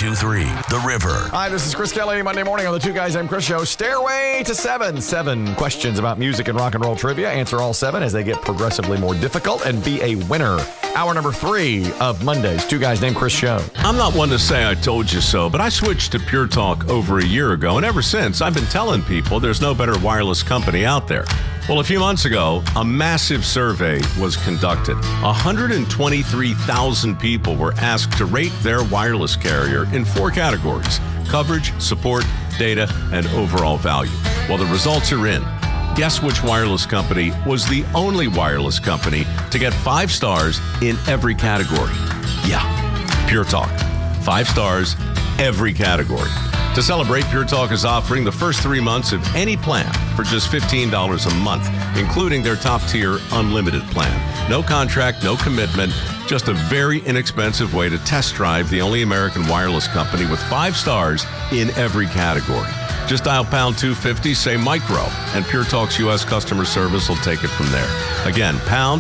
92.3 The River. Hi, this is Chris Kelly. Monday morning on the Two Guys Named Chris show. Stairway to Seven. 7 questions about music and rock and roll trivia. Answer all 7 as they get progressively more difficult and be a winner. Hour number 3 of Monday's Two Guys Named Chris show. I'm not one to say I told you so, but I switched to Pure Talk over a year ago, and ever since, I've been telling people there's no better wireless company out there. Well, a few months ago, a massive survey was conducted. 123,000 people were asked to rate their wireless carrier in 4 categories: coverage, support, data, and overall value. Well, the results are in. Guess which wireless company was the only wireless company to get 5 stars in every category? Yeah, Pure Talk. 5 stars, every category. To celebrate, Pure Talk is offering the first 3 months of any plan for just $15 a month, including their top-tier unlimited plan. No contract, no commitment, just a very inexpensive way to test drive the only American wireless company with 5 stars in every category. Just dial pound 250, say micro, and Pure Talk's U.S. customer service will take it from there. Again, pound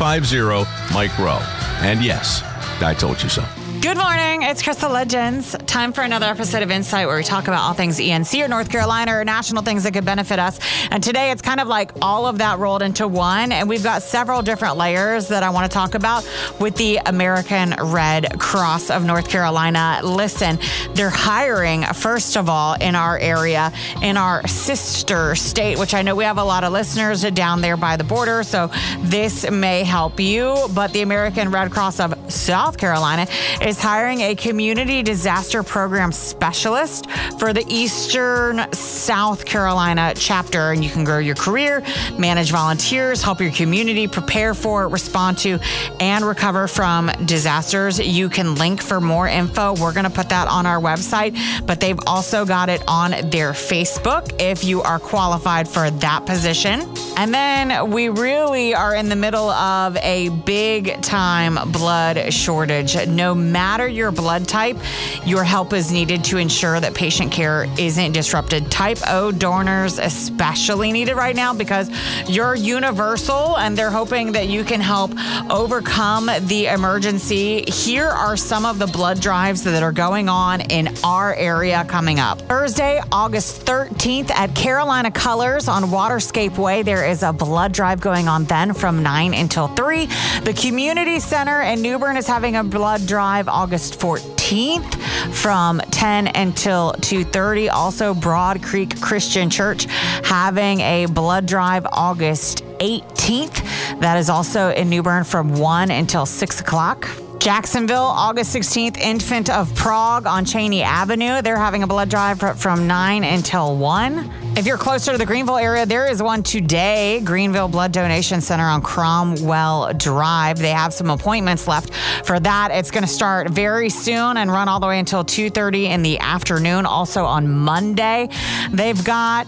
250 micro. And yes, I told you so. Good morning. It's Crystal Legends. Time for another episode of Insight where we talk about all things ENC or North Carolina or national things that could benefit us. And today it's kind of like all of that rolled into one. And we've got several different layers that I want to talk about with the American Red Cross of North Carolina. Listen, they're hiring, first of all, in our area, in our sister state, which I know we have a lot of listeners down there by the border. So this may help you. But the American Red Cross of South Carolina is hiring a community disaster program specialist for the Eastern South Carolina chapter. And you can grow your career, manage volunteers, help your community prepare for, respond to, and recover from disasters. You can link for more info. We're going to put that on our website, but they've also got it on their Facebook if you are qualified for that position. And then we really are in the middle of a big time blood shortage. No matter your blood type, your help is needed to ensure that patient care isn't disrupted. Type O donors especially needed right now because you're universal and they're hoping that you can help overcome the emergency. Here are some of the blood drives that are going on in our area coming up. Thursday, August 13th at Carolina Colors on Waterscape Way, there is a blood drive going on then from 9 until 3. The Community Center in New Bern is having a blood drive August 14th from 10 until 2:30. Also, Broad Creek Christian Church having a blood drive August 18th. That is also in New Bern from 1 until 6 o'clock. Jacksonville, August 16th, Infant of Prague on Cheney Avenue. They're having a blood drive from 9 until 1. If you're closer to the Greenville area, there is one today, Greenville Blood Donation Center on Cromwell Drive. They have some appointments left for that. It's going to start very soon and run all the way until 2:30 in the afternoon. Also on Monday, they've got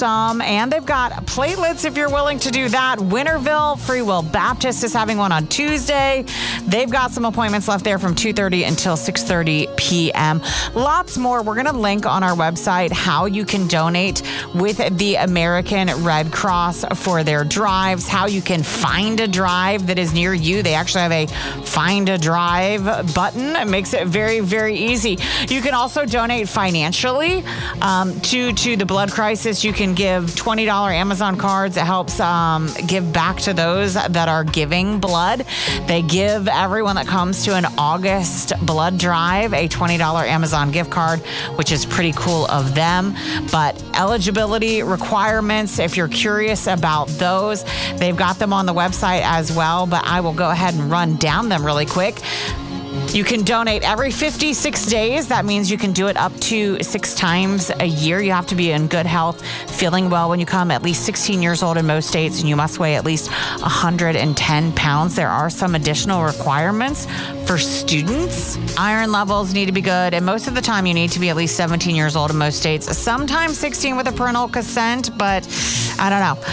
platelets if you're willing to do that. Winterville Free Will Baptist is having one on Tuesday. They've got some appointments left there from 2:30 until 6:30 p.m. Lots more. We're going to link on our website how you can donate with the American Red Cross for their drives, how you can find a drive that is near you. They actually have a Find a Drive button. It makes it very, very easy. You can also donate financially to the blood crisis. You can give $20 Amazon cards. It helps give back to those that are giving blood. They give everyone that comes to an August blood drive a $20 Amazon gift card, which is pretty cool of them. But eligibility requirements, if you're curious about those, they've got them on the website as well, but I will go ahead and run down them really quick. You can donate every 56 days. That means you can do it up to 6 times a year. You have to be in good health, feeling well when you come, at least 16 years old in most states, and you must weigh at least 110 pounds. There are some additional requirements for students. Iron levels need to be good, and most of the time you need to be at least 17 years old in most states. Sometimes 16 with a parental consent, but I don't know.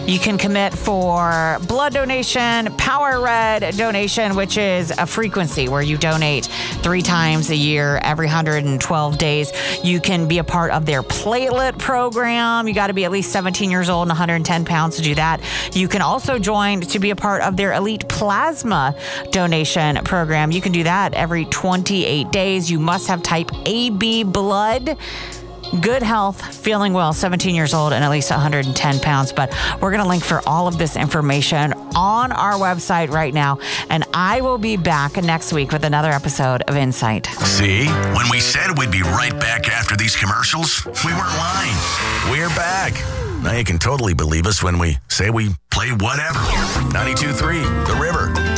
You can commit for blood donation, Power Red donation, which is a frequency where you donate 3 times a year, every 112 days. You can be a part of their platelet program. You got to be at least 17 years old and 110 pounds to do that. You can also join to be a part of their elite plasma donation program. You can do that every 28 days. You must have type AB blood. Good health, feeling well, 17 years old, and at least 110 pounds. But we're going to link for all of this information on our website right now. And I will be back next week with another episode of Insight. See? When we said we'd be right back after these commercials, we weren't lying. We're back. Now you can totally believe us when we say we play whatever. 92.3, The River.